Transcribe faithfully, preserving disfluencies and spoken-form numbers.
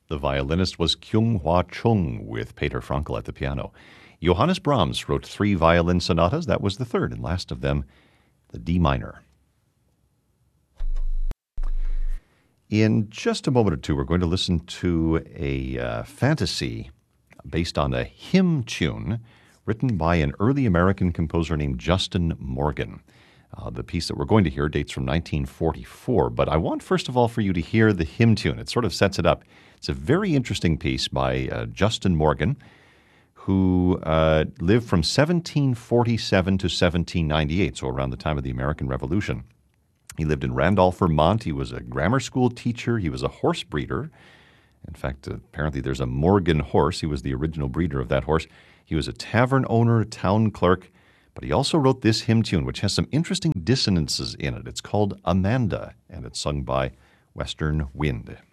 The violinist was Kyung-Hwa Chung with Peter Frankl at the piano. Johannes Brahms wrote three violin sonatas. That was the third and last of them, the D minor. In just a moment or two, we're going to listen to a uh, fantasy based on a hymn tune written by an early American composer named Justin Morgan. Uh, the piece that we're going to hear dates from nineteen forty-four, but I want first of all for you to hear the hymn tune. It sort of sets it up. It's a very interesting piece by uh, Justin Morgan, who uh, lived from seventeen forty-seven to seventeen ninety-eight, so around the time of the American Revolution. He lived in Randolph, Vermont. He was a grammar school teacher. He was a horse breeder. In fact, apparently there's a Morgan horse. He was the original breeder of that horse. He was a tavern owner, town clerk, but he also wrote this hymn tune, which has some interesting dissonances in it. It's called Amanda, and it's sung by Western Wind.